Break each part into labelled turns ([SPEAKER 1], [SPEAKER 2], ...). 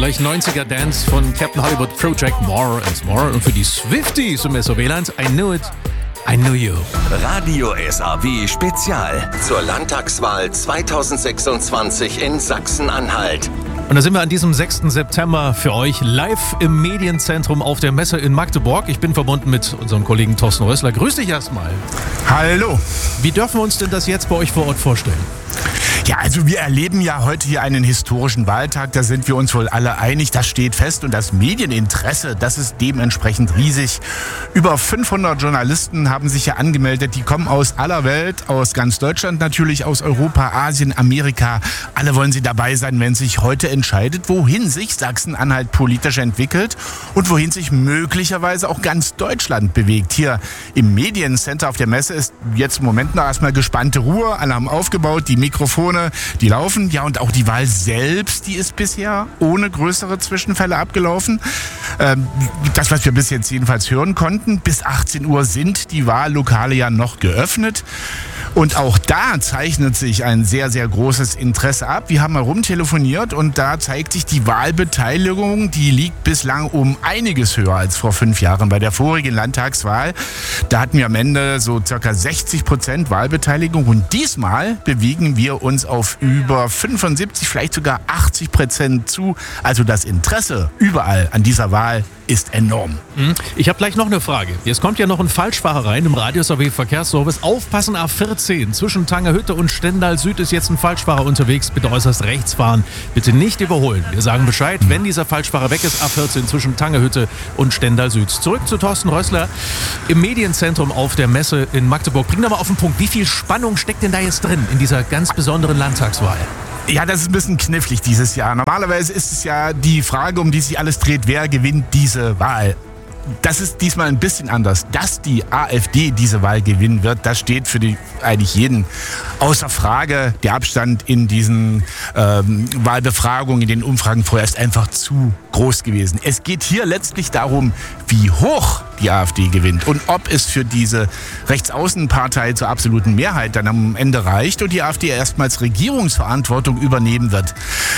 [SPEAKER 1] Gleich 90er Dance von Captain Hollywood Project, More and More. Und für die Swifties im SOW-Land, I Knew It, I Knew You.
[SPEAKER 2] Radio SAW Spezial zur Landtagswahl 2026 in Sachsen-Anhalt.
[SPEAKER 1] Und da sind wir an diesem 6. September für euch live im Medienzentrum auf der Messe in Magdeburg. Ich bin verbunden mit unserem Kollegen Thorsten Rössler. Grüß dich erstmal.
[SPEAKER 3] Hallo.
[SPEAKER 1] Wie dürfen wir uns denn das jetzt bei euch vor Ort vorstellen?
[SPEAKER 3] Ja, also wir erleben ja heute hier einen historischen Wahltag, da sind wir uns wohl alle einig, das steht fest und das Medieninteresse, das ist dementsprechend riesig. Über 500 Journalisten haben sich hier angemeldet, die kommen aus aller Welt, aus ganz Deutschland natürlich, aus Europa, Asien, Amerika. Alle wollen sie dabei sein, wenn sich heute entscheidet, wohin sich Sachsen-Anhalt politisch entwickelt und wohin sich möglicherweise auch ganz Deutschland bewegt. Hier im Mediencenter auf der Messe ist jetzt im Moment noch erstmal gespannte Ruhe, alle haben aufgebaut, die Mikrofone, die laufen. Ja, und auch die Wahl selbst, die ist bisher ohne größere Zwischenfälle abgelaufen. Das, was wir bis jetzt jedenfalls hören konnten, bis 18 Uhr sind die Wahllokale ja noch geöffnet. Und auch da zeichnet sich ein sehr, sehr großes Interesse ab. Wir haben mal rumtelefoniert und da zeigt sich die Wahlbeteiligung, die liegt bislang um einiges höher als vor 5 Jahren. Bei der vorigen Landtagswahl, da hatten wir am Ende so ca. 60% Wahlbeteiligung und diesmal bewegen wir uns auf über 75, vielleicht sogar 80% zu. Also das Interesse überall an dieser Wahl ist enorm.
[SPEAKER 1] Ich habe gleich noch eine Frage. Jetzt kommt ja noch ein Falschfahrer rein im Radio SAW Verkehrsservice. Aufpassen, A14. Zwischen Tangerhütte und Stendal Süd ist jetzt ein Falschfahrer unterwegs. Bitte äußerst rechts fahren. Bitte nicht überholen. Wir sagen Bescheid, wenn dieser Falschfahrer weg ist. A14 zwischen Tangerhütte und Stendal Süd. Zurück zu Thorsten Rössler im Medienzentrum auf der Messe in Magdeburg. Bring doch mal auf den Punkt. Wie viel Spannung steckt denn da jetzt drin in dieser ganz besonderen Landtagswahl?
[SPEAKER 3] Ja, das ist ein bisschen knifflig dieses Jahr. Normalerweise ist es ja die Frage, um die sich alles dreht, wer gewinnt diese Wahl. Das ist diesmal ein bisschen anders. Dass die AfD diese Wahl gewinnen wird, das steht für eigentlich jeden außer Frage. Der Abstand in diesen Wahlbefragungen, in den Umfragen vorher ist einfach zu groß gewesen. Es geht hier letztlich darum, wie hoch die AfD gewinnt und ob es für diese Rechtsaußenpartei zur absoluten Mehrheit dann am Ende reicht und die AfD erstmals Regierungsverantwortung übernehmen wird.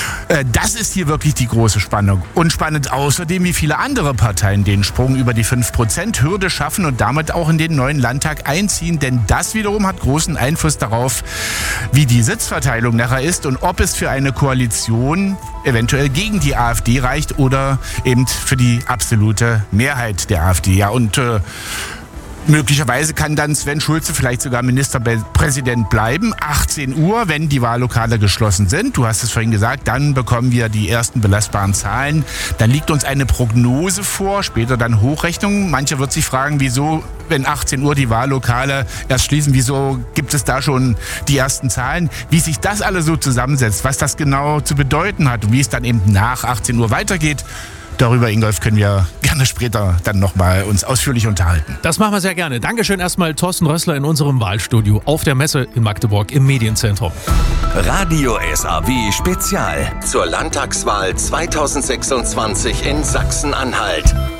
[SPEAKER 3] Das ist hier wirklich die große Spannung. Und spannend außerdem, wie viele andere Parteien den Sprung über die 5%-Hürde schaffen und damit auch in den neuen Landtag einziehen. Denn das wiederum hat großen Einfluss darauf, wie die Sitzverteilung nachher ist und ob es für eine Koalition eventuell gegen die AfD reicht oder eben für die absolute Mehrheit der AfD. Ja, und möglicherweise kann dann Sven Schulze vielleicht sogar Ministerpräsident bleiben. 18 Uhr, wenn die Wahllokale geschlossen sind. Du hast es vorhin gesagt, dann bekommen wir die ersten belastbaren Zahlen. Dann liegt uns eine Prognose vor, später dann Hochrechnungen. Mancher wird sich fragen, wieso, wenn 18 Uhr die Wahllokale erst schließen, wieso gibt es da schon die ersten Zahlen? Wie sich das alles so zusammensetzt, was das genau zu bedeuten hat und wie es dann eben nach 18 Uhr weitergeht, darüber, Ingolf, können wir gerne später dann nochmal uns ausführlich unterhalten.
[SPEAKER 1] Das machen wir sehr gerne. Dankeschön erstmal Thorsten Rössler in unserem Wahlstudio auf der Messe in Magdeburg im Medienzentrum.
[SPEAKER 2] Radio SAW Spezial zur Landtagswahl 2026 in Sachsen-Anhalt.